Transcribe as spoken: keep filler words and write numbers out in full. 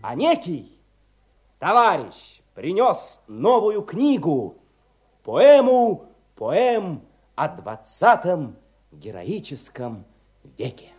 А некий товарищ принес новую книгу, поэму поэм о двадцатом героическом веке.